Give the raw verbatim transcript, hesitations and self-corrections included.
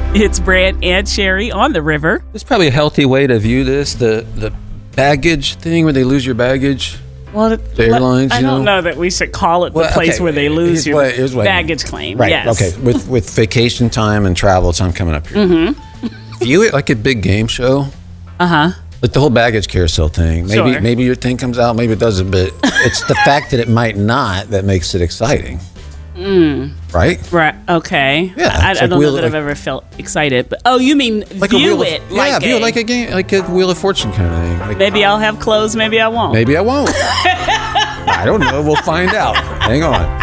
It's Brant and Sherry on the river. It's probably a healthy way to view this, the the baggage thing where they lose your baggage. Well, the airlines, I you don't know? know that we should call it the Well, place okay, where they lose here's your what- here's what I mean. baggage claim. Right. Yes. Okay. With with vacation time and travel time coming up here. Mm-hmm. View it like a big game show. Uh huh. Like the whole baggage carousel thing. Maybe Sure. maybe your thing comes out, maybe it doesn't, but it's the fact that it might not that makes it exciting. Mm. Right? Right. Okay. Yeah, I, I it's don't like know Wheel- that I've like- ever felt excited, but oh, you mean Like a view wheel it? of, like yeah, view a, it like a game, like a Wheel of Fortune kind of thing. Like, Maybe I'll have clothes. Maybe I won't. maybe I won't. I don't know. We'll find out. Hang on.